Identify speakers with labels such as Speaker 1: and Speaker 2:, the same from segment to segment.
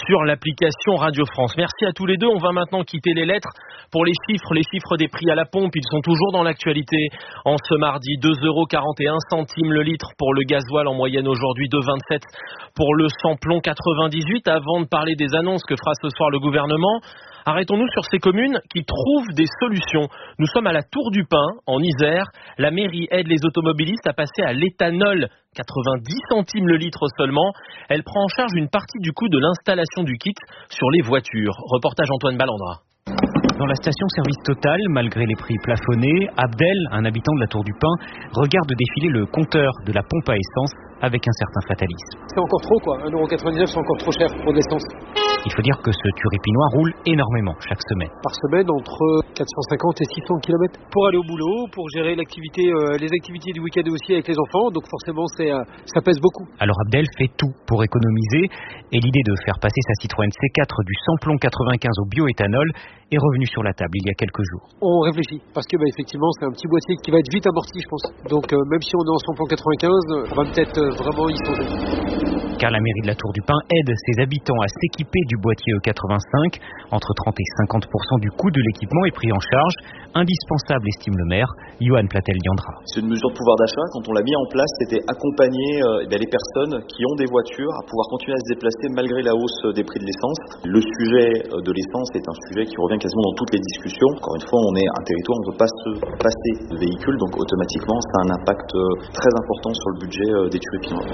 Speaker 1: sur l'application Radio France. Merci à tous les deux. On va maintenant quitter les lettres pour les chiffres des prix à la pompe. Ils sont toujours dans l'actualité. En ce mardi, 2,41 € le litre pour le gasoil en moyenne aujourd'hui, 2,27 pour le samplon 98. Avant de parler des annonces que fera ce soir le gouvernement, arrêtons-nous sur ces communes qui trouvent des solutions. Nous sommes à la Tour du Pin, en Isère. La mairie aide les automobilistes à passer à l'éthanol, 90 centimes le litre seulement. Elle prend en charge une partie du coût de l'installation du kit sur les voitures. Reportage Antoine Ballandra.
Speaker 2: Dans la station-service Total, malgré les prix plafonnés, Abdel, un habitant de la Tour du Pin, regarde défiler le compteur de la pompe à essence avec un certain fatalisme.
Speaker 3: C'est encore trop quoi, 1,99 €, c'est encore trop cher pour l'essence.
Speaker 2: Il faut dire que ce turipinois roule énormément chaque semaine.
Speaker 3: Par semaine, entre 450 et 600 km. Pour aller au boulot, pour gérer l'activité, les activités du week-end aussi avec les enfants, donc forcément ça pèse beaucoup.
Speaker 2: Alors Abdel fait tout pour économiser et l'idée de faire passer sa Citroën C4 du samplon 95 au bioéthanol est revenue sur la table il y a quelques jours.
Speaker 3: On réfléchit, parce que effectivement c'est un petit boîtier qui va être vite amorti je pense. Donc même si on est en samplon 95, on va peut-être vraiment y changer.
Speaker 2: Car la mairie de la Tour du Pin aide ses habitants à s'équiper du boîtier E85. Entre 30 et 50% du coût de l'équipement est pris en charge. Indispensable, estime le maire, Yohann Platel-Diandra.
Speaker 4: C'est une mesure de pouvoir d'achat. Quand on l'a mis en place, c'était accompagner les personnes qui ont des voitures à pouvoir continuer à se déplacer malgré la hausse des prix de l'essence. Le sujet de l'essence est un sujet qui revient quasiment dans toutes les discussions. Encore une fois, on est un territoire, on ne peut pas se passer de véhicules, donc automatiquement, ça a un impact très important sur le budget des Turipinois.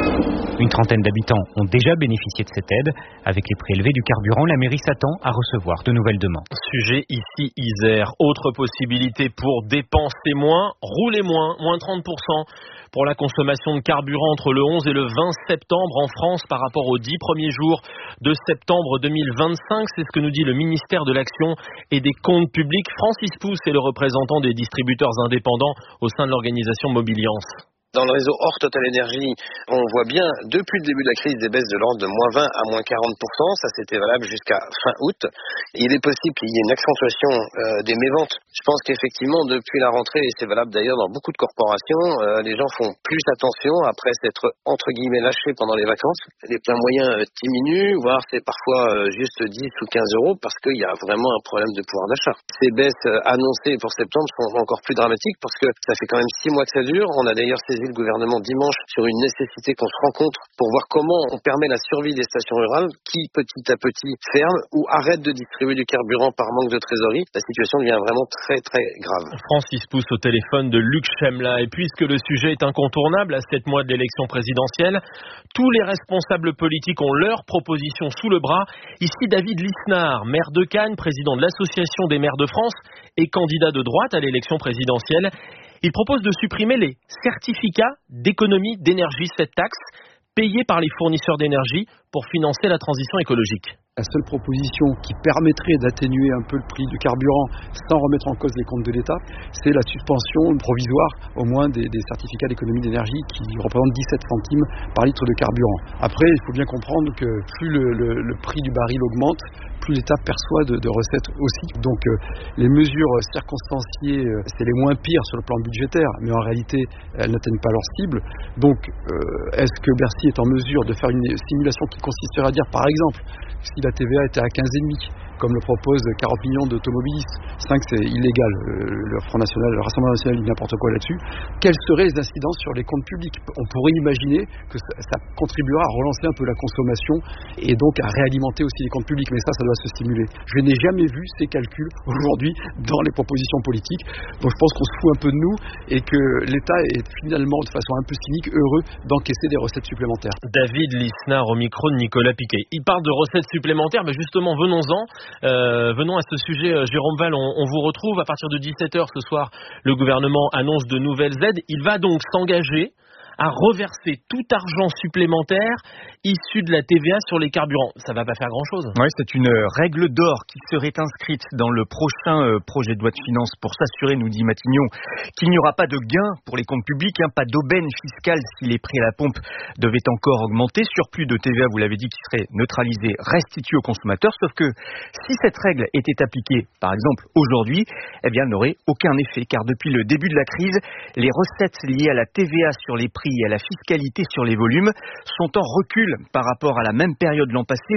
Speaker 2: Une trentaine d'habitants ont déjà bénéficié de cette aide. Avec les prix élevés du carburant, la mairie s'attend à recevoir de nouvelles demandes.
Speaker 1: Sujet ici Isère. Autre possibilité pour dépenser moins, rouler moins 30% pour la consommation de carburant entre le 11 et le 20 septembre en France par rapport aux 10 premiers jours de septembre 2025. C'est ce que nous dit le ministère de l'Action et des Comptes Publics. Francis Pousse est le représentant des distributeurs indépendants au sein de l'organisation Mobiliance.
Speaker 5: Dans le réseau hors Total Énergie, on voit bien depuis le début de la crise des baisses de l'ordre de -20 à -40%. Ça c'était valable jusqu'à fin août. Il est possible qu'il y ait une accentuation des méventes. Je pense qu'effectivement depuis la rentrée, et c'est valable d'ailleurs dans beaucoup de corporations, les gens font plus attention après s'être entre guillemets lâchés pendant les vacances. Les pleins moyens diminuent, voire c'est parfois juste 10 ou 15 € parce qu'il y a vraiment un problème de pouvoir d'achat. Ces baisses annoncées pour septembre sont encore plus dramatiques parce que ça fait quand même 6 mois que ça dure. On a d'ailleurs saisi le gouvernement dimanche sur une nécessité qu'on se rencontre pour voir comment on permet la survie des stations rurales qui petit à petit ferment ou arrêtent de distribuer du carburant par manque de trésorerie. La situation devient vraiment très très grave.
Speaker 1: Francis Pousse au téléphone de Luc Chemla. Et puisque le sujet est incontournable à 7 mois de l'élection présidentielle, tous les responsables politiques ont leurs propositions sous le bras. Ici David Lisnard, maire de Cannes, président de l'Association des maires de France et candidat de droite à l'élection présidentielle. Il propose de supprimer les certificats d'économie d'énergie, cette taxe payée par les fournisseurs d'énergie pour financer la transition écologique.
Speaker 6: La seule proposition qui permettrait d'atténuer un peu le prix du carburant sans remettre en cause les comptes de l'État, c'est la suspension provisoire au moins des certificats d'économie d'énergie qui représentent 17 centimes par litre de carburant. Après, il faut bien comprendre que plus le prix du baril augmente, plus l'État perçoit de recettes aussi. Donc les mesures circonstanciées, c'est les moins pires sur le plan budgétaire, mais en réalité, elles n'atteignent pas leur cible. Donc est-ce que Bercy est en mesure de faire une simulation qui consisterait à dire, par exemple, si la TVA était à 15,5, comme le propose 40 millions d'automobilistes, 5 c'est illégal, le Rassemblement national dit n'importe quoi là-dessus, quelles seraient les incidences sur les comptes publics? On pourrait imaginer que ça contribuera à relancer un peu la consommation et donc à réalimenter aussi les comptes publics, mais ça doit se stimuler. Je n'ai jamais vu ces calculs aujourd'hui dans les propositions politiques, donc je pense qu'on se fout un peu de nous et que l'État est finalement, de façon un peu cynique, heureux d'encaisser des recettes supplémentaires.
Speaker 1: David Lisnard au micro de Nicolas Piquet. Il parle de recettes supplémentaires, mais justement venons-en. Venons à ce sujet, Jérôme Val, on vous retrouve à partir de 17h ce soir. Le gouvernement annonce de nouvelles aides. Il va donc s'engager à reverser tout argent supplémentaire issu de la TVA sur les carburants. Ça va pas faire grand-chose.
Speaker 7: Oui, c'est une règle d'or qui serait inscrite dans le prochain projet de loi de finances pour s'assurer, nous dit Matignon, qu'il n'y aura pas de gain pour les comptes publics, pas d'aubaine fiscale si les prix à la pompe devaient encore augmenter. Surplus de TVA, vous l'avez dit, qui serait neutralisé, restitué aux consommateurs. Sauf que si cette règle était appliquée, par exemple, aujourd'hui, eh bien, elle n'aurait aucun effet. Car depuis le début de la crise, les recettes liées à la TVA sur les prix et à la fiscalité sur les volumes sont en recul par rapport à la même période l'an passé,